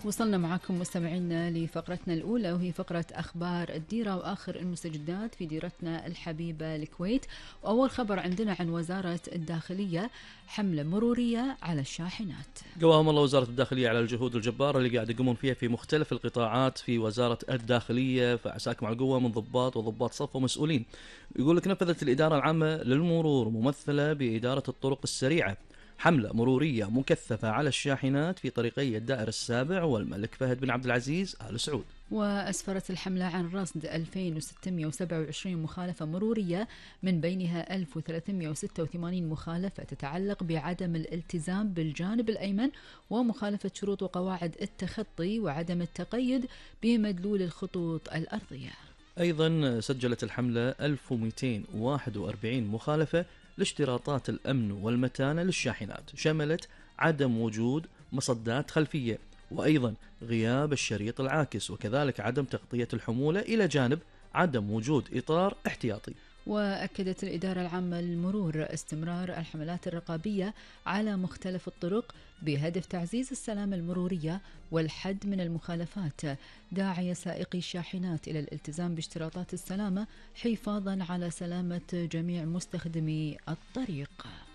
وصلنا معكم مستمعينا لفقرتنا الأولى، وهي فقرة أخبار الديرة وآخر المستجدات في ديرتنا الحبيبة الكويت. وأول خبر عندنا عن وزارة الداخلية، حملة مرورية على الشاحنات. قواهم الله وزارة الداخلية على الجهود الجبارة اللي قاعد يقومون فيها في مختلف القطاعات في وزارة الداخلية، فعساكم على القوة من ضباط وضباط صف ومسؤولين. يقول لك نفذت الإدارة العامة للمرور ممثلة بإدارة الطرق السريعة حملة مرورية مكثفة على الشاحنات في طريقي الدائر السابع والملك فهد بن عبد العزيز آل سعود. وأسفرت الحملة عن رصد 2627 مخالفة مرورية، من بينها 1386 مخالفة تتعلق بعدم الالتزام بالجانب الأيمن ومخالفة شروط وقواعد التخطي وعدم التقيد بمدلول الخطوط الأرضية. أيضا سجلت الحملة 1241 مخالفة لاشتراطات الأمن والمتانة للشاحنات، شملت عدم وجود مصدات خلفية، وأيضا غياب الشريط العاكس، وكذلك عدم تغطية الحمولة، إلى جانب عدم وجود إطار احتياطي. وأكدت الإدارة العامة للمرور استمرار الحملات الرقابية على مختلف الطرق بهدف تعزيز السلامة المرورية والحد من المخالفات، داعية سائقي الشاحنات إلى الالتزام باشتراطات السلامة حفاظا على سلامة جميع مستخدمي الطريق.